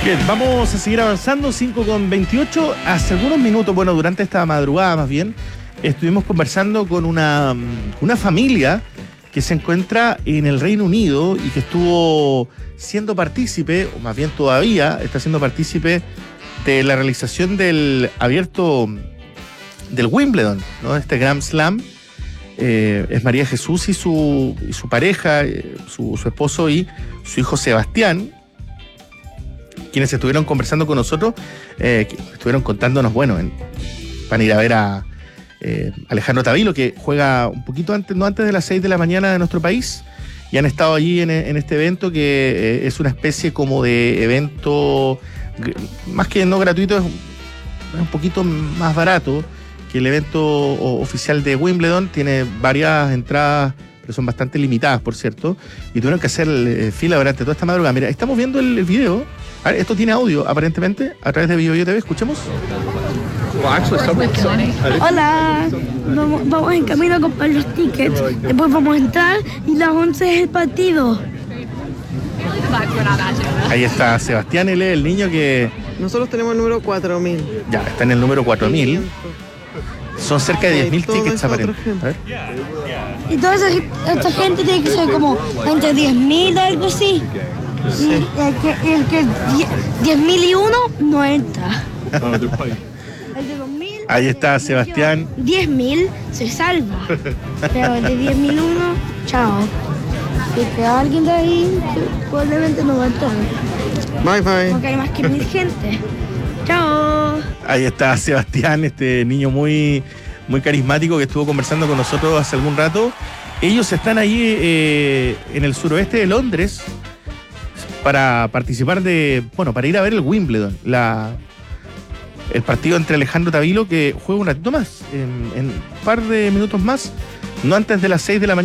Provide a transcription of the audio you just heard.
Bien, vamos a seguir avanzando, 5:28. Hace algunos minutos, bueno, durante esta madrugada más bien, estuvimos conversando con una familia que se encuentra en el Reino Unido y que estuvo siendo partícipe, o más bien todavía está siendo partícipe de la realización del abierto del Wimbledon, ¿no? Este Grand Slam. Es María Jesús y su pareja, su esposo y su hijo Sebastián, quienes estuvieron conversando con nosotros, estuvieron contándonos, bueno, van a ir a ver a Alejandro Tavilo, que juega un poquito antes, no antes de las 6 de la mañana de nuestro país, y han estado allí en este evento que es una especie como de evento, más que no gratuito, es un poquito más barato que el evento oficial de Wimbledon. Tiene varias entradas, pero son bastante limitadas, por cierto, y tuvieron que hacer fila durante toda esta madrugada. Mira, estamos viendo el video. A ver, esto tiene audio, aparentemente, a través de BioBio TV. Escuchemos. Hola, vamos en camino a comprar los tickets, después vamos a entrar y las 11 es el partido. Ahí está Sebastián, él es el niño que... Nosotros tenemos el número 4000. Ya, está en el número 4000. Son cerca de 10.000 tickets, aparentemente. Y toda esta gente tiene que ser como entre 10.000 o algo así. Sí. Y el que 10.001 no entra. El de 2.000. Ahí está Sebastián. 10.000 se salva. Pero el de 10.001, chao. Si queda alguien de ahí, probablemente no va a entrar. Bye bye. Porque hay más que 1.000 gente. Chao. Ahí está Sebastián, este niño muy, muy carismático que estuvo conversando con nosotros hace algún rato. Ellos están ahí en el suroeste de Londres para participar para ir a ver el Wimbledon, el partido entre Alejandro Tavilo, que juega un ratito más, en un par de minutos más, no antes de las 6 de la mañana.